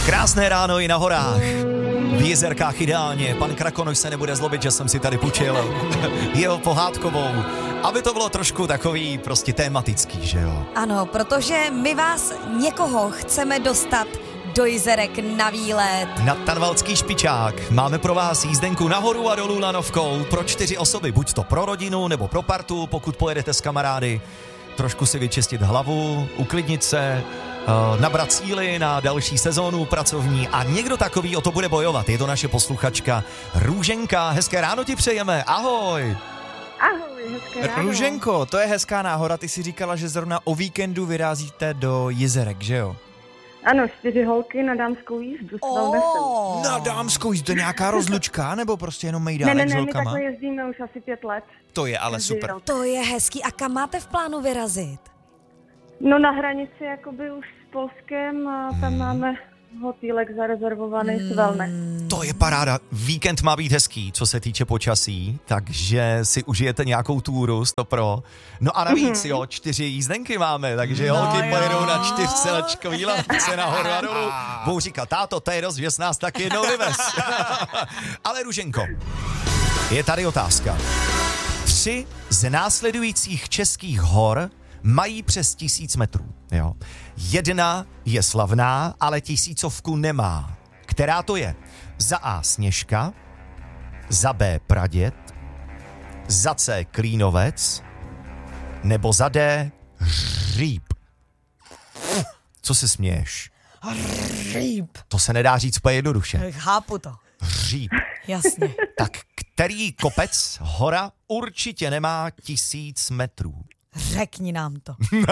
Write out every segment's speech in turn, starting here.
Krásné ráno i na horách. V Jizerkách ideálně. Pan Krakonoš se nebude zlobit, že jsem si tady půjčil jeho pohádkovou. Aby to bylo trošku takový prostě tematický, že jo? Ano, protože my vás někoho chceme dostat do Jizerek na výlet. Na Tanvaldský špičák máme pro vás jízdenku nahoru a dolů lanovkou pro 4 osoby. Buď to pro rodinu nebo pro partu, pokud pojedete s kamarády. Trošku si vyčistit hlavu, uklidnit se, nabrat síly na další sezónu pracovní a někdo takový o to bude bojovat. Je to naše posluchačka Růženka. Hezké ráno ti přejeme. Ahoj. Ahoj, hezké ráno. Růženko, to je hezká náhoda. Ty si říkala, že zrovna o víkendu vyrazíte do Jizerek, že jo? Ano, 4 holky na dámskou jízdu s wellnessem. Na dámskou jízdu, to je nějaká rozlučka, nebo prostě jenom mejdánek s Ne, my holkama? takhle jezdíme už asi 5 let. To je ale super. To je hezký. A kam máte v plánu vyrazit? No na hranici jakoby už s Polskem a tam máme hotýlek zarezervovaný s wellness. To je paráda. Víkend má být hezký, co se týče počasí, takže si užijete nějakou túru, 100%. No a navíc, jo, 4 jízdenky máme, takže holky pojedou na 4 výletce nahoru a dolů. Budou říkat, táto, to je dost, že jsi nás taky jednou vyvez. Ale Růženko, je tady otázka. 3 z následujících českých hor mají přes 1000 metrů. Jo. 1 je slavná, ale 1000 nemá. Která to je? Za A Sněžka, za B Praděd, za C Klínovec, nebo za D Hříb. Co se směješ? Hříb. To se nedá říct úplně jednoduše. Chápu to. Hříb. Jasně. Tak který kopec, hora, určitě nemá 1000 metrů? Řekni nám to.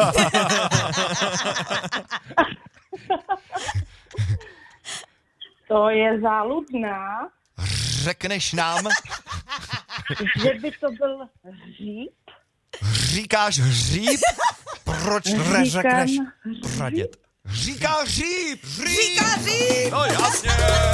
To je Záludná, Řekneš nám? že by to byl Hříb. Říkáš hříb? Proč Říkám neřekneš Hříb. Praděd? Říká hříb! Říká hříb! No jasně!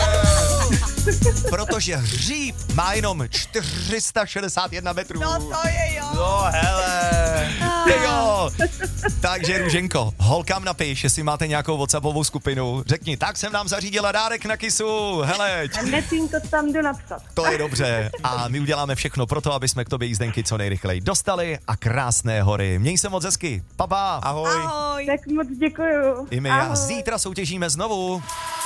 Protože hříb má jenom 461 metrů. No to je jo. No hele! Jo. Takže Růženko, holkám napiš, jestli máte nějakou WhatsAppovou skupinu. Řekni, tak jsem nám zařídila dárek na kysu. Hele, Hned jim to tam jdu napsat. to je dobře. A my uděláme všechno pro to, aby jsme k tobě jízdenky co nejrychleji dostali a krásné hory. Měj se moc hezky. Pa. Ahoj. Ahoj. Tak moc děkuju. I my Ahoj. a zítra soutěžíme znovu.